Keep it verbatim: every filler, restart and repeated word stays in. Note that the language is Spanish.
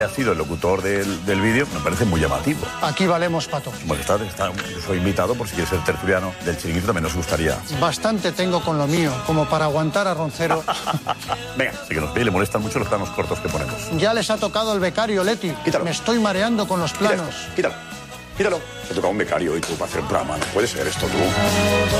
Ha sido el locutor del, del vídeo, me parece muy llamativo. Aquí valemos, Pato. Bueno, está, está, yo soy invitado por si quieres ser tertuliano del Chiringuito, también nos gustaría. Bastante tengo con lo mío, como para aguantar a Roncero. Venga, sí que nos ve y le molestan mucho los planos cortos que ponemos. Ya les ha tocado el becario, Leti. Quítalo. Me estoy mareando con los planos. Quítalo, quítalo. Quítalo. Te toca un becario y tú para hacer un programa. No puede ser esto tú.